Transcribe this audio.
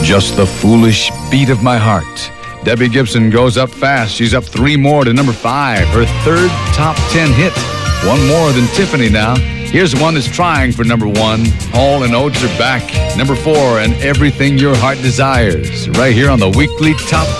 Just the Foolish Beat of My Heart. Debbie Gibson goes up fast. She's up 3 more to number 5. Her third top 10 hit. 1 more than Tiffany now. Here's one that's trying for number 1. Hall and Oates are back. Number 4, and Everything Your Heart Desires. Right here on the weekly Top